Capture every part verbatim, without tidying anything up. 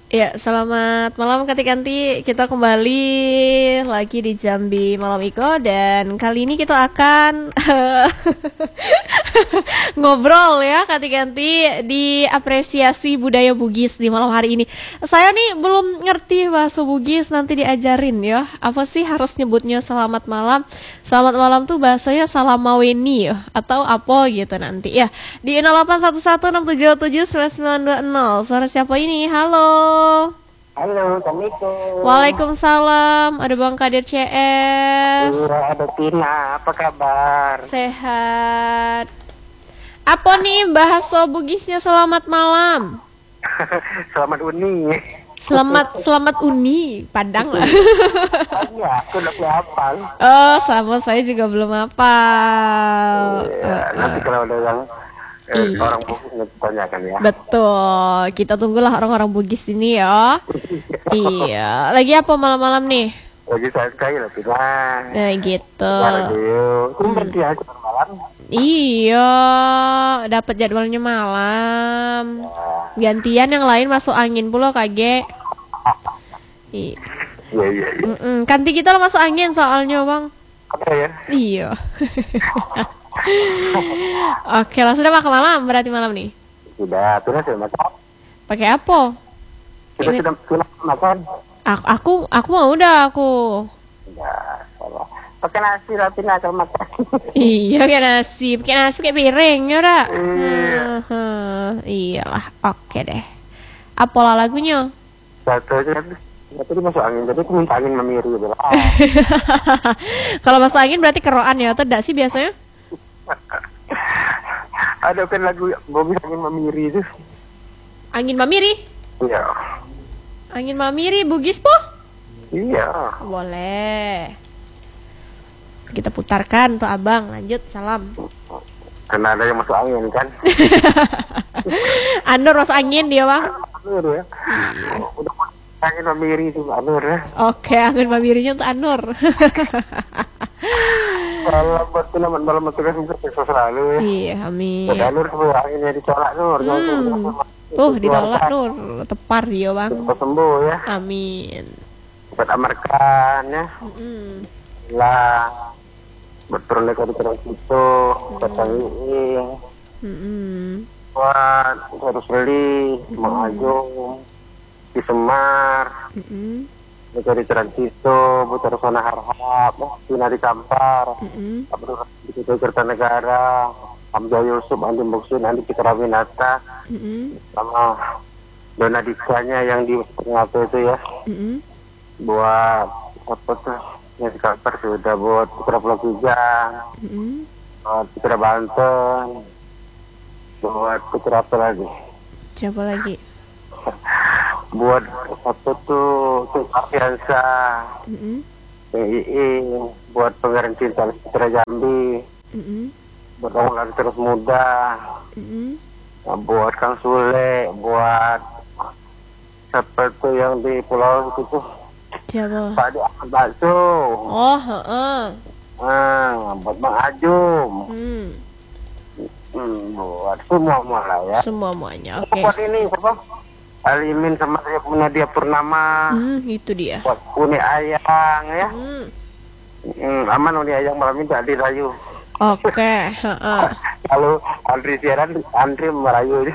Ya, selamat malam Kanti-Kanti. Kita kembali lagi di Jambi Malam Iko dan kali ini kita akan ngobrol ya Kanti-Kanti di apresiasi budaya Bugis di malam hari ini. Saya nih belum ngerti bahasa Bugis, nanti diajarin ya. Apa sih harus nyebutnya selamat malam? Selamat malam tuh bahasanya salam maweni ya atau apa gitu nanti ya. Di nol delapan satu satu enam tujuh tujuh sembilan sembilan dua nol. Suara siapa ini? Halo. Halo, Assalamualaikum. Waalaikumsalam. Ada Bang Kadir C S. Iya, ada Tina. Apa kabar? Sehat. Apa nih bahasa Bugisnya selamat malam? Selamat Uni. Selamat selamat Uni Padang lah. Iya, aku udah punya hafal. Oh, sama saya juga belum hafal. Iya, Eh, nanti eh. kalau ada yang eh, Iya. orang Bugis nanti tanyakan ya. Betul. Kita tunggulah orang-orang Bugis ini ya. Iya. Lagi apa malam-malam nih? Lagi saya sekali lah, Tina. Nah, gitu. Radio. Tumben dia aja malam. Iya, dapat jadwalnya malam. Gantian yang lain masuk angin pula kage. I- Iya, iya, iya. Mm-mm. Kanti kita lah masuk angin soalnya bang. Apa ya? Iya. Oke, lah sudah makan malam berarti malam nih. Sudah, Tina sudah makan. Pakai apa? Sudah, Ini sudah, sudah makan. aku aku aku mau udah aku. Ya, salah. Pakai nasi lah, Tina, kalau makan. Iya kayak nasi, pakai nasi kayak piring ya udah. Iya. Hmm, iyalah, oke deh. Apalah lagunya? Satu aja. Ya, tadi masuk angin, jadi aku minta angin memiri gitu lah. Kalau masuk angin berarti keroan ya atau enggak sih biasanya? Ada kan lagu Bobby angin memiri itu. Angin mamiri? Iya. Angin mamiri Bugis po? Iya. Boleh. Kita putarkan tuh abang, lanjut salam. Karena ada yang masuk angin kan. Anur masuk angin dia bang. Anur ya. Udah angin memiri itu Anur ya. Oke, angin mamirinya untuk Anur. Kalau buat selamat malam tugas untuk sukses selalu ya. Iya, Buat amin. Anur semua anginnya ditolak Nur. Hmm. Tuh ditolak Nur, tepar dia bang. Cepat sembuh ya. Amin. Buat amarkan ya. Mm-mm. Lah. Buat perleka di terang itu. Buat tangiin. Mm-mm. Buat harus beli. Mengajung. Di Semar. Mm-mm. Mencari transito, putar zona harhab, Tina di Kampar, Mm-mm. Abdul di Kertanegara, Hamzah Yusuf, Andi Muksin, Andi Citra Winata, Mm-mm. sama Dona Dikanya yang di Ternate itu ya, Mm-mm. buat apa tuh, yang di Kampar sudah buat Putra Pulau Kijang, Mm-mm. buat Putra Banten, buat Putra apa lagi, Siapa lagi? buat apa tuh, Tung Arfiansa, Mm-mm. P I I, buat Pangeran Cinta Putra Jambi, Mm-mm. buat orang terus muda, Mm-mm. nah, buat Kang Sule, buat siapa tuh yang di pulau itu tuh, Siapa? Pak Adi Ahmad Bakso, Oh, heeh. ah, buat Bang Ajum, Hmm. hmm, buat semua malah ya. Semua muanya. Oke. Buat ini apa? Alimin sama saya punya dia Purnama, Hmm, itu dia. buat Uni Ayang ya, Hmm. hmm, aman Uni Ayang malam ini tak dirayu. Oke, heeh. Kalau Andri siaran, Andri merayu.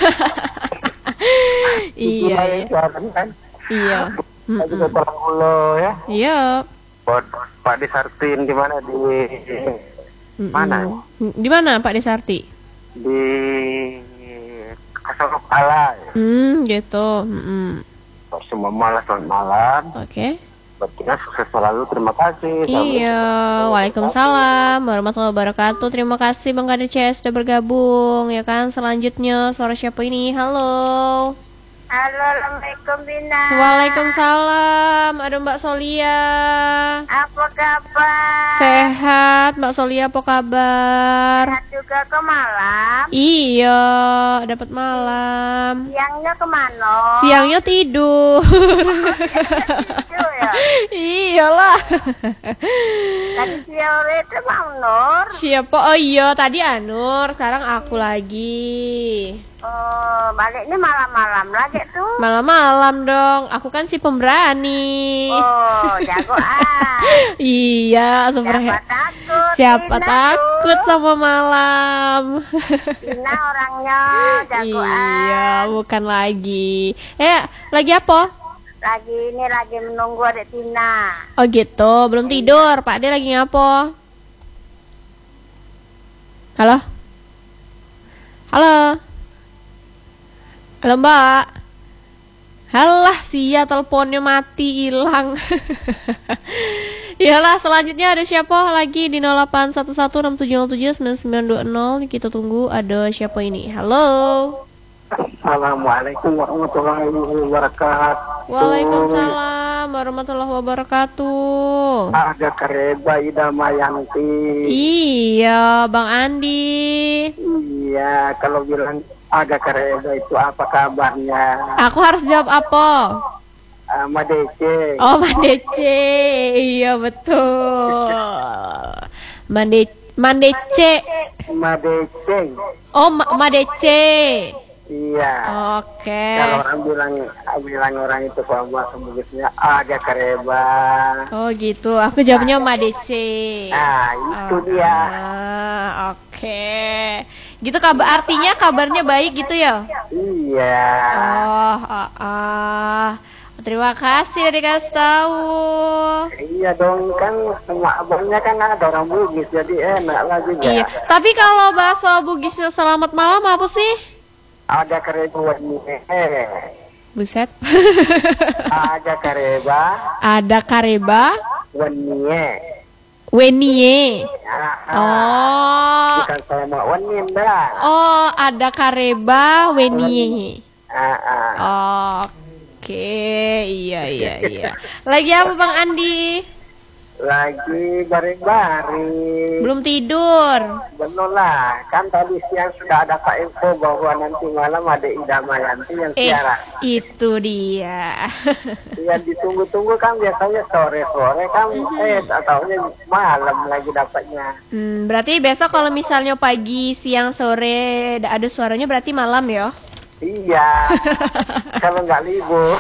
Iya, iya. Siaran kan. Iya. Lagi Mm-mm. ke Pulau ya. Iya. Buat Pak Disartin di mana di Mm-mm. mana? Di mana Pak Desarti? Di Kasar Kepala. Ya. Hmm, gitu. Mm-mm. Buat semua malam selamat malam. Oke. Buat kita sukses selalu. Terima kasih. Iya, waalaikumsalam warahmatullahi wabarakatuh. Terima kasih Bang Kadir C S sudah bergabung ya kan. Selanjutnya suara siapa ini? Halo. Halo, Assalamualaikum Bina. Waalaikumsalam. Ada Mbak Solia. Apa kabar? Sehat, Mbak Solia apa kabar? Sehat juga ke malam. Iya, dapat malam. Siangnya kemana? Siangnya tidur. Itu ya. Iyalah. Tadi sore itu Bang Nur. Siapa? Oh iya, tadi Anur, sekarang aku lagi. Oh, baliknya malam-malam lagi tuh. Malam-malam dong. Aku kan si pemberani. Oh, jagoan. Iya, super Siapa he- takut? Siapa Tina takut tuh. sama malam? Tina orangnya jagoan. Iya, bukan lagi. Eh, lagi apa? Lagi ini lagi menunggu adik Tina. Oh gitu, belum tidur. Pak De lagi ngapo? Halo? Halo? Halo Mbak? Halah, sia teleponnya mati, hilang. Iyalah, selanjutnya ada siapa lagi di nol delapan satu satu enam tujuh nol tujuh sembilan sembilan dua nol. Kita tunggu ada siapa ini. Halo. Assalamualaikum warahmatullahi wabarakatuh. Waalaikumsalam warahmatullahi wabarakatuh. Ada Kareba Ida Mayanti. Iya, Bang Andi. Iya, kalau bilang ada Kareba itu apa kabarnya? Aku harus jawab apa? Sama Dece. Oh, Mandece. Iya, betul. Mande Mandece. Madece. Oh, Ma Madece. Iya. Oke. Kalau orang bilang bilang orang itu kalau bahasa Bugisnya ada Kareba. Oh, gitu. Aku jawabnya Madece. Nah, itu dia. Ah, oke. Gitu kabar artinya kabarnya baik gitu ya? Iya. Oh, ah, ah. Terima kasih udah dikasih tahu. Iya dong, kan semua abangnya kan ada orang Bugis jadi enak lah juga. Iya. Tapi kalau bahasa Bugisnya selamat malam apa sih? Ada Kareba Wenie. Buset. Ada Kareba Ada Kareba, Wenie. Wenie. Ah, Oh. bukan sama Wenie dah. Oh, ada Kareba, Wenie. Ah, ah. Oke, iya iya iya. Lagi apa Bang Andi? Lagi bareng-bareng. Belum tidur. Benar lah, kan tadi siang sudah ada Pak info bahwa nanti malam ada Ida Mayanti yang Eh, siaran. itu dia. Yang ditunggu-tunggu kan biasanya sore-sore kan, eh ataunya malam lagi dapatnya. Hmm, berarti besok kalau misalnya pagi, siang, sore ada suaranya berarti malam ya? Iya, kalau nggak libur.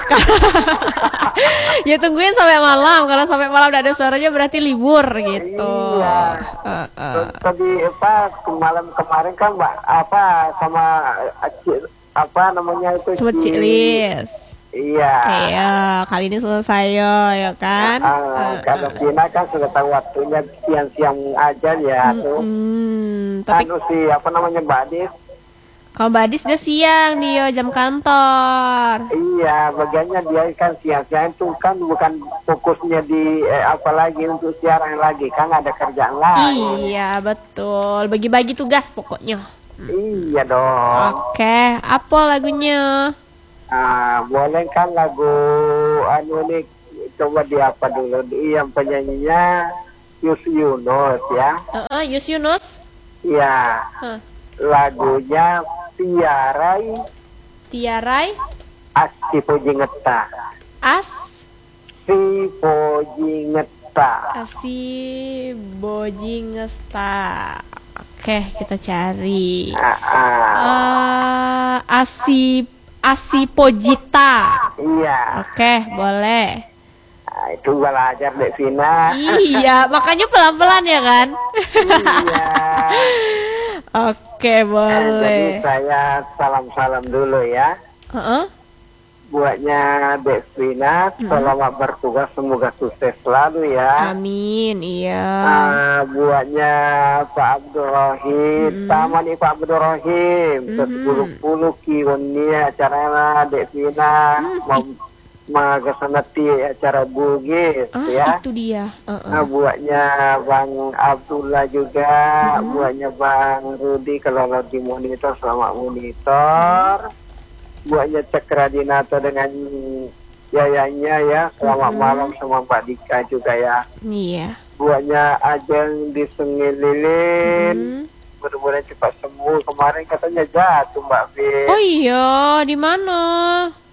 Ya tungguin sampai malam. Kalau sampai malam udah ada suaranya berarti libur gitu. Iya. Uh, uh. Terus tadi apa malam kemarin kan mbak apa sama Acil, apa namanya itu Sebut si- Ciklis. Iya. Iya, kali ini selesai yo, ya kan? Ah, Uh, kalau uh. Cina kan sudah tahu waktunya siang-siang aja ya tuh. Hmm, tapi Anu si apa namanya Mbak Adis. kalau Badis udah siang dia jam kantor. Iya, bagiannya dia kan siang-siang itu kan bukan fokusnya di eh, apa lagi untuk siaran lagi, kan ada kerjaan lain. Iya, betul. Bagi-bagi tugas pokoknya. Iya dong. Oke, apa lagunya? Ah, boleh kan lagu anu nih coba di apa dulu? Yang penyanyinya Yus Yunus ya. Heeh, Yus Yunus. Iya. Huh. Lagunya Tiarai Tiarai Asti Pojingeta. As Si Pojingeta. Asi Boji Ngesta. Oke, kita cari. Ah, ah. Eh, Asi Asi Pojita. Iya. Oke, boleh. Nah, itu belajar Dek Vina. Iya, makanya pelan-pelan ya kan? Iya. Oke, Eh, Jadi boleh. saya salam-salam dulu ya. Heeh. Buatnya Dek Vina, selamat bertugas, semoga sukses selalu ya. Amin, iya. Ah, buatnya Pak Abdul Rohim, sama nih Pak Abdul Rohim, sepuluh puluh kiwonnya acaranya Dek Vina mau mau kesana ti acara Bugis Ah, ya. itu dia. Heeh. Nah, buatnya Bang Abdullah juga, buatnya Bang Rudi kalau lagi monitor selamat monitor. Buatnya Cakra Dinata dengan yayanya ya, selamat malam sama Mbak Dika juga ya. Iya. Buatnya Ajeng di Sungai Lilin, Hmm. mudah-mudahan cepat sembuh. Kemarin katanya jatuh Mbak Fit. Oh iya, di mana?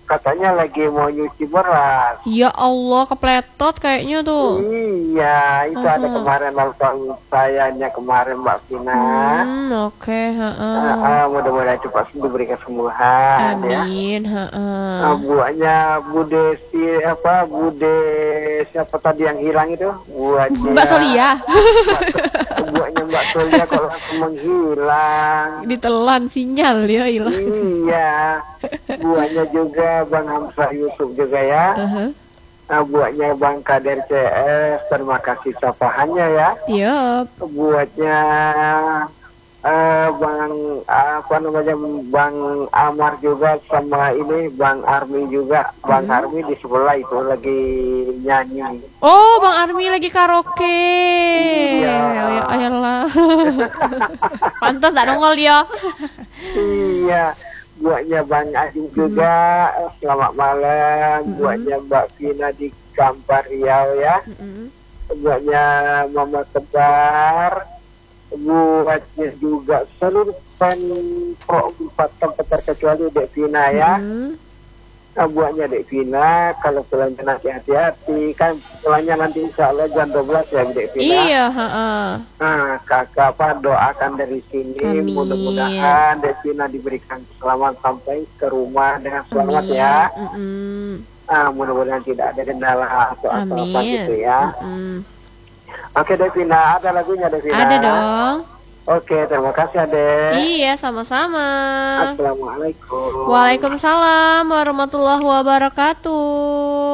katanya lagi mau nyuci beras. Ya Allah, kepletot kayaknya tuh. Iya, itu ada Uh-huh. kemarin nonton sayanya kemarin Mbak Vina. Hmm, oke, heeh. Ah, ah, mudah-mudahan cepat sembuh, diberikan kesembuhan ya. Amin, heeh. Ah, buahnya Bu Desi apa Bu De siapa tadi yang hilang itu? Buahnya Mbak Solia buahnya Mbak Solia kok langsung menghilang. ditelan sinyal ya hilang. Iya. Buahnya juga Bang Hamzah Yusuf juga ya. Uh-huh. Nah, buatnya Bang Kader C S, terima kasih sapahannya ya. Yup. Buatnya eh, Bang apa namanya Bang Amar juga sama ini Bang Armi juga. Bang Armi di sebelah itu lagi nyanyi. Oh, Bang Armi lagi karaoke. Iya. Ya, ayolah. Pantas tak nongol dia. Iya. Buatnya Bang Adi juga, eh, selamat malam. Buatnya Mbak Vina di Kampar Riau ya. Mm-mm. Buatnya Mama Tebar, buatnya juga seluruh fan Pro empat tempat terkecuali Dek Vina ya. Mm. Nah, buatnya Dek Vina, kalau pulangnya nanti hati-hati, kan pulangnya nanti insya Allah jam dua belas ya Dek Vina. Iya, heeh. Nah, kakak apa doakan dari sini, Amin. mudah-mudahan Dek Vina diberikan keselamatan sampai ke rumah dengan selamat ya. Mm-mm. Ah, mudah-mudahan tidak ada kendala atau apa apa Amin. gitu ya. Mm-mm. Oke Devina, ada lagunya Devina? Ada dong. Oke, terima kasih Ade. Iya, sama-sama. Assalamualaikum. Waalaikumsalam warahmatullahi wabarakatuh.